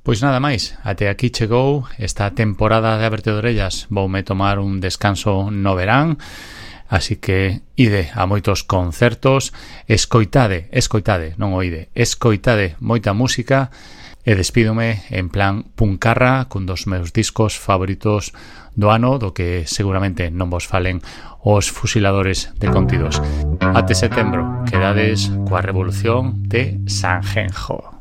Pois nada máis, até aquí chegou esta temporada de Aberto de Orellas. Voume tomar un descanso no verán, así que ide a moitos concertos, escoitade, non oide, escoitade moita música e despídome en plan puncarra cun dos meus discos favoritos do ano, do que seguramente non vos falen os fusiladores de contidos. Até setembro, quedades coa revolución de Sanjenjo.